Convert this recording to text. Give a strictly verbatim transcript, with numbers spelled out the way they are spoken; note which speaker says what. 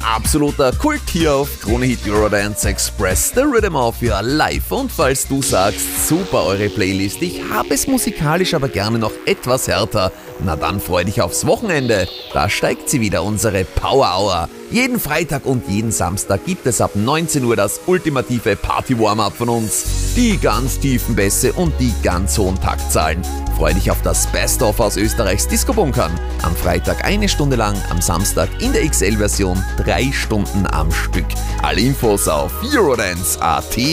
Speaker 1: absoluter Kult hier auf Krone Hit Eurodance Express, The Rhythm of Your Life. Und falls du sagst, super eure Playlist, ich habe es musikalisch aber gerne noch etwas härter, na dann freu dich aufs Wochenende. Da steigt sie wieder, unsere Power Hour. Jeden Freitag und jeden Samstag gibt es ab neunzehn Uhr das ultimative Party-Warm-Up von uns. Die ganz tiefen Bässe und die ganz hohen Taktzahlen. Freu dich auf das Best-of aus Österreichs Disco-Bunkern. Am Freitag eine Stunde lang, am Samstag in der X L-Version drei Stunden am Stück. Alle Infos auf eurodance punkt at.